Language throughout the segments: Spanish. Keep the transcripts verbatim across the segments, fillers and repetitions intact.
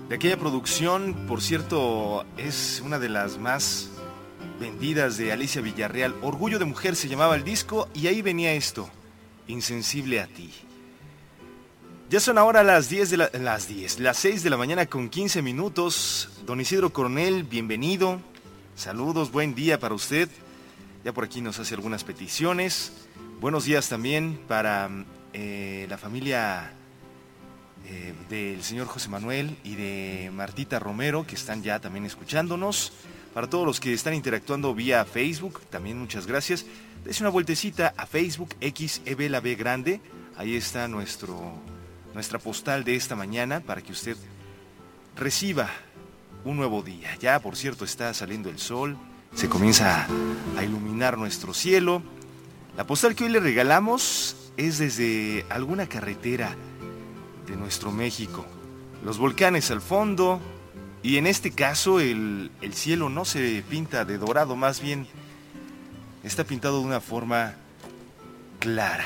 de aquella producción, por cierto, es una de las más vendidas de Alicia Villarreal. Orgullo de Mujer se llamaba el disco y ahí venía esto, Insensible a ti. Ya son ahora las diez de la, las diez, las seis de la mañana con quince minutos. Don Isidro Coronel, bienvenido. Saludos, buen día para usted. Ya por aquí nos hace algunas peticiones. Buenos días también para eh, la familia eh, del señor José Manuel y de Martita Romero, que están ya también escuchándonos. Para todos los que están interactuando vía Facebook, también muchas gracias. Dese una vueltecita a Facebook, X E B La B Grande. Ahí está nuestro, nuestra postal de esta mañana para que usted reciba un nuevo día. Ya, por cierto, está saliendo el sol, se comienza a, a iluminar nuestro cielo. La postal que hoy le regalamos es desde alguna carretera de nuestro México. Los volcanes al fondo y en este caso el, el cielo no se pinta de dorado, más bien está pintado de una forma clara.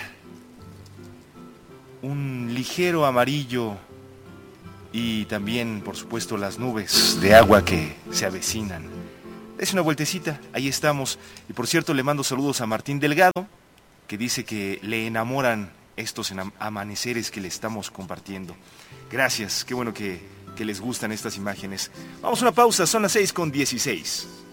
Un ligero amarillo y también, por supuesto, las nubes de agua que se avecinan. Es una vueltecita, ahí estamos. Y por cierto, le mando saludos a Martín Delgado, que dice que le enamoran estos amaneceres que le estamos compartiendo. Gracias, qué bueno que, que les gustan estas imágenes. Vamos a una pausa, son las seis con dieciséis.